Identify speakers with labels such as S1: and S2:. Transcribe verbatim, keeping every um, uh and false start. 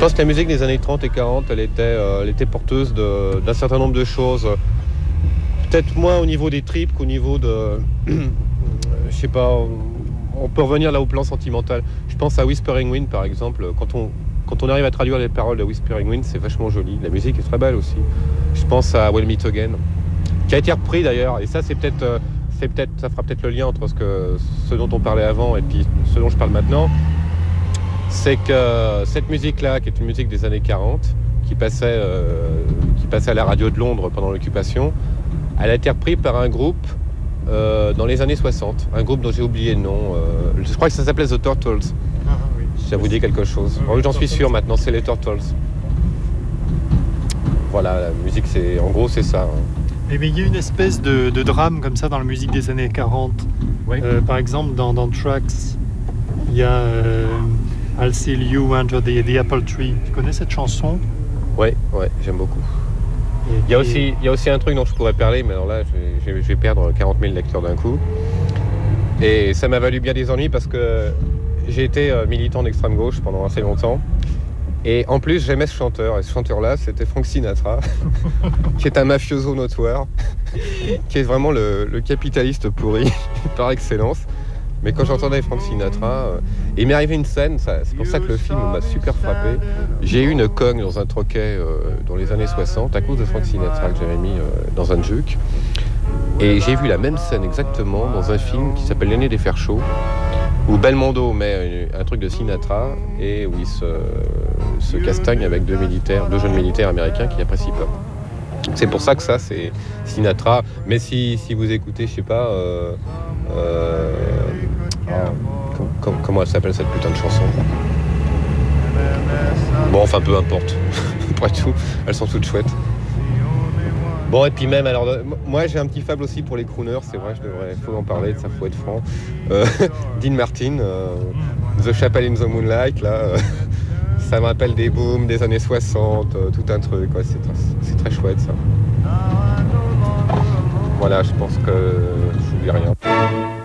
S1: pense que la musique des années trente et quarante, elle était, euh, elle était porteuse de, d'un certain nombre de choses. Peut-être moins au niveau des tripes qu'au niveau de... je sais pas, on peut revenir là au plan sentimental. Je pense à Whispering Wind, par exemple. Quand on, quand on arrive à traduire les paroles de Whispering Wind, c'est vachement joli. La musique est très belle aussi. Je pense à We'll Meet Again, qui a été repris d'ailleurs. Et ça, c'est peut-être, euh, c'est peut-être, ça fera peut-être le lien entre ce, que, ce dont on parlait avant et puis ce dont je parle maintenant. C'est que cette musique-là, qui est une musique des années quarante, qui passait, euh, qui passait à la radio de Londres pendant l'occupation, elle a été reprise par un groupe euh, dans les années soixante. Un groupe dont j'ai oublié le nom. Euh, je crois que ça s'appelait The Turtles.
S2: Ah, oui.
S1: Si ça vous dit quelque chose.
S2: Oui,
S1: Oh,
S2: oui,
S1: j'en suis
S2: Turtles.
S1: sûr maintenant, c'est les Turtles. Voilà, la musique, c'est, en gros, c'est ça. Hein.
S2: Et mais il y a une espèce de, de drame comme ça dans la musique des années quarante.
S1: Oui.
S2: Euh, par exemple, dans, dans Tracks, il y a euh, I'll See You Under the, the Apple Tree. Tu connais cette chanson?
S1: Oui, ouais, j'aime beaucoup.
S2: Et,
S1: Il y, a
S2: et-
S1: aussi, il y a aussi un truc dont je pourrais parler, mais alors là, je vais, je vais perdre quarante mille lecteurs d'un coup. Et ça m'a valu bien des ennuis parce que j'ai été euh, militant d'extrême gauche pendant assez longtemps. Et en plus, j'aimais ce chanteur. Et ce chanteur-là, c'était Frank Sinatra, qui est un mafioso notoire, qui est vraiment le, le capitaliste pourri par excellence. Mais quand j'entendais Frank Sinatra, euh, il m'est arrivé une scène, ça, c'est pour ça que le film m'a super frappé. J'ai eu une cogne dans un troquet euh, dans les années soixante à cause de Frank Sinatra que j'avais mis euh, dans un juke. Et j'ai vu la même scène exactement dans un film qui s'appelle L'aîné des fers chauds, où Belmondo met un truc de Sinatra et où il se, se castagne avec deux militaires, deux jeunes militaires américains qui apprécient pas. C'est pour ça que ça, c'est Sinatra. Mais si, si vous écoutez, je sais pas, euh, euh, ah, com- com- comment elle s'appelle cette putain de chanson? Bon, enfin, peu importe. Après tout, elles sont toutes chouettes. Bon, et puis même, alors, moi j'ai un petit faible aussi pour les crooners, c'est vrai, je devrais, faut en parler, ça faut être franc. Euh, Dean Martin, euh, The Chapel in the Moonlight, là, euh, ça me rappelle des booms des années soixante, euh, tout un truc, ouais, c'est, très, c'est très chouette ça. Voilà, je pense que je n'oublie rien.